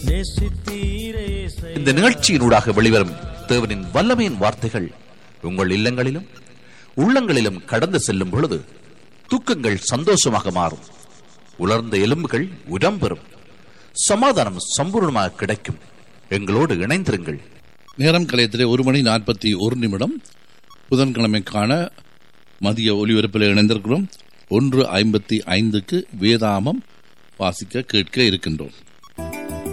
இந்த நிகழ்ச்சியினூடாக வெளிவரும் தேவனின் வல்லமையின் வார்த்தைகள் உங்கள் இல்லங்களிலும் உள்ளங்களிலும் கடந்து செல்லும் பொழுது தூக்கங்கள் சந்தோஷமாக மாறும், உலர்ந்த எலும்புகள் உடம்பெறும், சமாதானம் சம்பூர்ணமாக கிடைக்கும். எங்களோடு இணைந்திருங்கள். நேரம் கலையத்திலே 1:41 புதன்கிழமைக்கான மதிய ஒலிபரப்பில் இணைந்திருக்கிறோம். 1:55 வேதாமம் வாசிக்க கேட்க இருக்கின்றோம்.